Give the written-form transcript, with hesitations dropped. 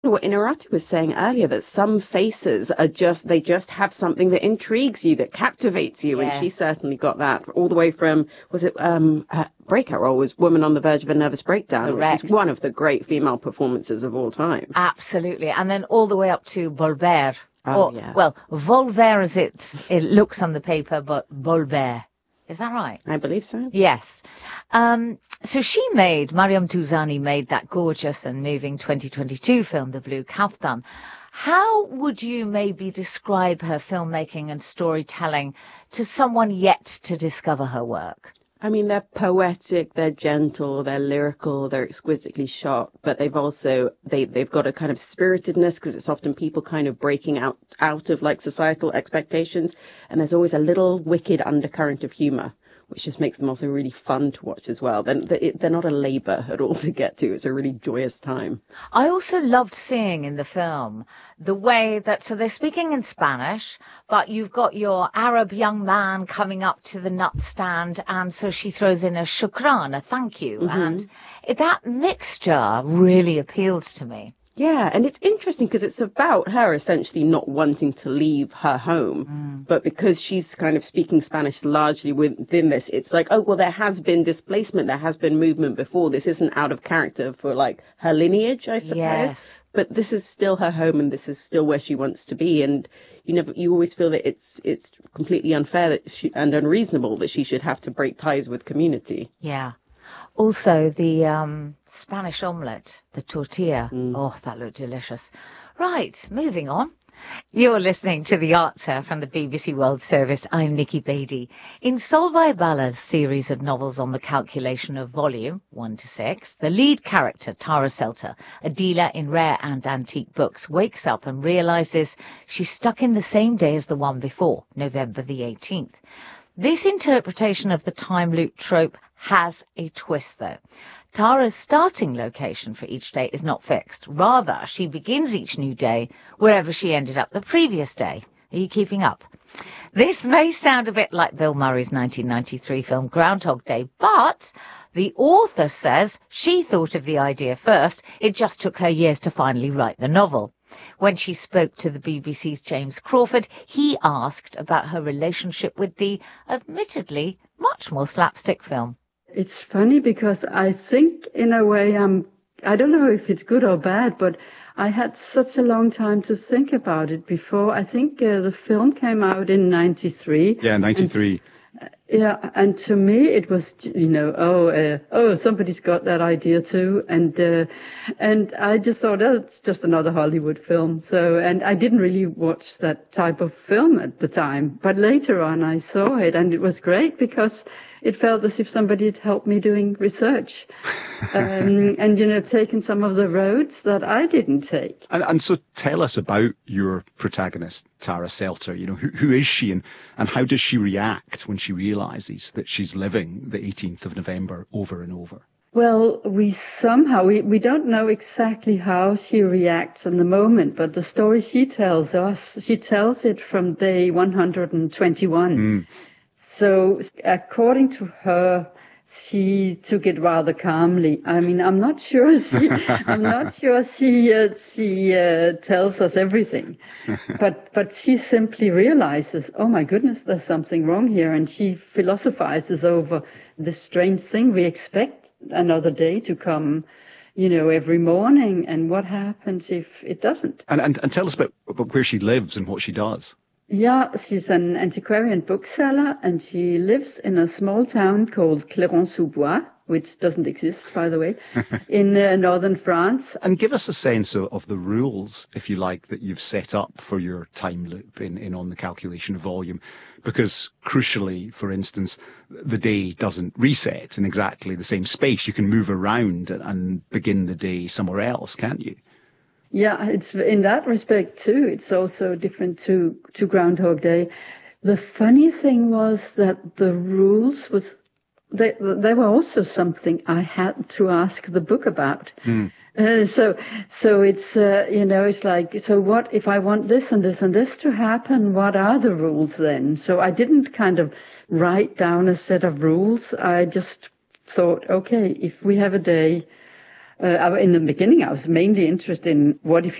what Inarati was saying earlier, that some faces are they just have something that intrigues you, that captivates you. Yes. And she certainly got that all the way from, was it, breakout role was Woman on the Verge of a Nervous Breakdown, Correct. which is one of the great female performances of all time. Absolutely. And then all the way up to Bolbert. Yeah. Well, Volver as it looks on the paper, but Bolbert. Is that right? I believe so. Yes. So Mariam Touzani made that gorgeous and moving 2022 film, The Blue Kaftan. How would you maybe describe her filmmaking and storytelling to someone yet to discover her work? I mean, they're poetic, they're gentle, they're lyrical, they're exquisitely shot, but they've also, they've got a kind of spiritedness, because it's often people kind of breaking out of like societal expectations, and there's always a little wicked undercurrent of humor, which just makes them also really fun to watch as well. They're not a labor at all to get to. It's a really joyous time. I also loved seeing in the film the way that, so they're speaking in Spanish, but you've got your Arab young man coming up to the nut stand, and so she throws in a shukran, a thank you. Mm-hmm. And that mixture really appealed to me. Yeah, and it's interesting because it's about her essentially not wanting to leave her home, but because she's kind of speaking Spanish largely within this, it's like, oh, well, there has been displacement, there has been movement before. This isn't out of character for like her lineage, I suppose. Yes. But this is still her home, and this is still where she wants to be. And you always feel that it's completely unfair and unreasonable that she should have to break ties with community. Yeah. Also, the Spanish omelette, the tortilla. Oh, that looked delicious. Right, moving on. You're listening to The Answer from the BBC World Service. I'm Nikki Beattie. In Solvay Bala's series of novels on the calculation of volume, 1 to 6, the lead character, Tara Selter, a dealer in rare and antique books, wakes up and realizes she's stuck in the same day as the one before, November the 18th. This interpretation of the time loop trope has a twist, though. Tara's starting location for each day is not fixed. Rather, she begins each new day wherever she ended up the previous day. Are you keeping up? This may sound a bit like Bill Murray's 1993 film Groundhog Day, but the author says she thought of the idea first. It just took her years to finally write the novel. When she spoke to the BBC's James Crawford, he asked about her relationship with the, admittedly, much more slapstick film. It's funny because I think, in a way, I don't know if it's good or bad, but I had such a long time to think about it before. I think the film came out in 93. Yeah, 93. And to me it was, somebody's got that idea too, and I just thought, oh, it's just another Hollywood film. So, and I didn't really watch that type of film at the time, but later on I saw it, and it was great because it felt as if somebody had helped me doing research, and taken some of the roads that I didn't take. And so tell us about your protagonist, Tara Selter. Who is she, and how does she react when she realizes that she's living the 18th of November over and over? Well, we don't know exactly how she reacts in the moment, but the story she tells it from day 121. So, according to her, she took it rather calmly. I mean, I'm not sure she tells us everything, but she simply realizes, oh my goodness, there's something wrong here, and she philosophizes over this strange thing. We expect another day to come, every morning, and what happens if it doesn't? And tell us about where she lives and what she does. Yeah, she's an antiquarian bookseller, and she lives in a small town called Cléron-sous-Bois, which doesn't exist, by the way, in northern France. And give us a sense of the rules, if you like, that you've set up for your time loop in On the Calculation of Volume. Because, crucially, for instance, the day doesn't reset in exactly the same space. You can move around and begin the day somewhere else, can't you? Yeah, it's in that respect too. It's also different to Groundhog Day. The funny thing was that the rules they were also something I had to ask the book about. So it's it's like, so what if I want this and this and this to happen? What are the rules then? So I didn't kind of write down a set of rules. I just thought, okay, if we have a day In the beginning, I was mainly interested in what if